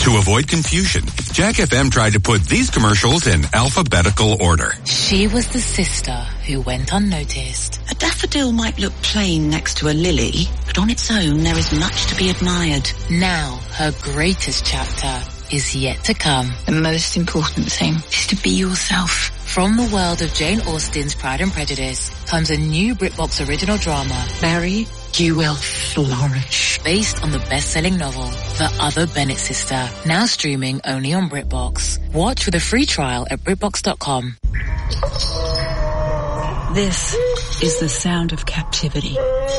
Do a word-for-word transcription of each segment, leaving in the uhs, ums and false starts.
To avoid confusion, Jack F M tried to put these commercials in alphabetical order. She was the sister who went unnoticed. A daffodil might look plain next to a lily, but on its own there is much to be admired. Now, her greatest chapter is yet to come. The most important thing is to be yourself. From the world of Jane Austen's Pride and Prejudice comes a new BritBox original drama, Mary, you will flourish. Based on the best-selling novel, The Other Bennett Sister, now streaming only on BritBox. Watch with a free trial at BritBox dot com. This is the sound of captivity.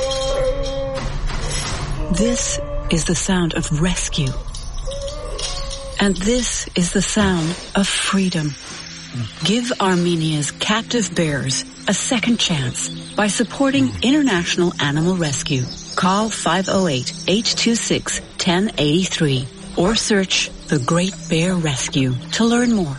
This is the sound of rescue. And this is the sound of freedom. Give Armenia's captive bears a second chance by supporting International Animal Rescue. Call five oh eight, eight two six, one oh eight three or search The Great Bear Rescue to learn more.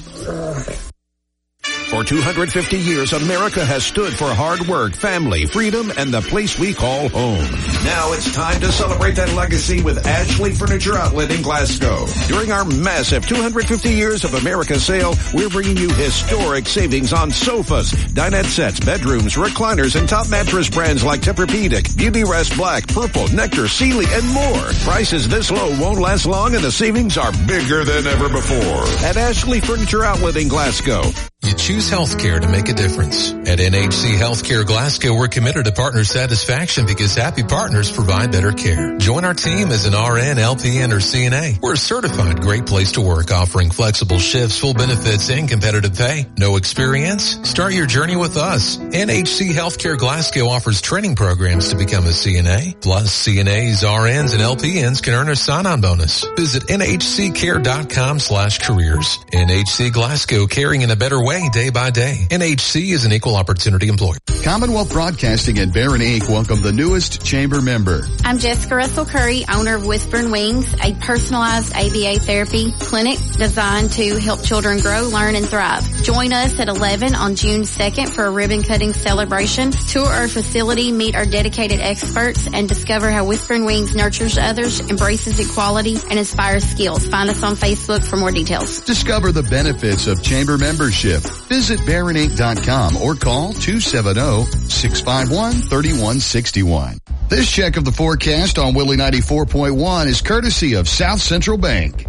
For two hundred fifty years, America has stood for hard work, family, freedom, and the place we call home. Now it's time to celebrate that legacy with Ashley Furniture Outlet in Glasgow. During our massive two hundred fifty years of America sale, we're bringing you historic savings on sofas, dinette sets, bedrooms, recliners, and top mattress brands like Tempur-Pedic, Beautyrest Black, Purple, Nectar, Sealy, and more. Prices this low won't last long, and the savings are bigger than ever before. At Ashley Furniture Outlet in Glasgow. You choose healthcare to make a difference. At N H C Healthcare Glasgow, we're committed to partner satisfaction because happy partners provide better care. Join our team as an R N, L P N, or C N A. We're a certified great place to work, offering flexible shifts, full benefits, and competitive pay. No experience? Start your journey with us. N H C Healthcare Glasgow offers training programs to become a C N A. Plus, C N As, R Ns, and L P Ns can earn a sign-on bonus. Visit N H C care dot com slash careers. N H C Glasgow, caring in a better way day by day. N H C is an equal opportunity employer. Commonwealth Broadcasting and Barron Incorporated welcome the newest chamber member. I'm Jessica Russell Curry, owner of Whispering Wings, a personalized A B A therapy clinic designed to help children grow, learn, and thrive. Join us at eleven on June second for a ribbon cutting celebration. Tour our facility, meet our dedicated experts, and discover how Whispering Wings nurtures others, embraces equality, and inspires skills. Find us on Facebook for more details. Discover the benefits of chamber membership. Visit Barron Inc dot com or call two seven zero, six five one, three one six one. This check of the forecast on Willie ninety-four point one is courtesy of South Central Bank.